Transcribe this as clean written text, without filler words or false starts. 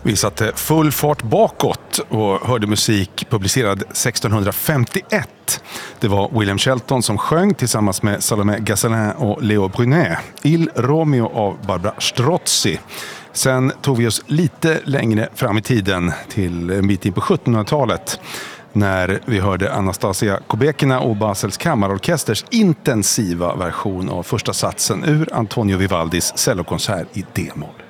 Vi satte full fart bakåt och hörde musik publicerad 1651. Det var William Shelton som sjöng tillsammans med Salomé Gazzelin och Leo Brunet. Il Romeo av Barbara Strozzi. Sen tog vi oss lite längre fram i tiden till en bit in på 1700-talet när vi hörde Anastasia Kubekina och Basels kammarorkesters intensiva version av första satsen ur Antonio Vivaldis cellokonsert i D-moll.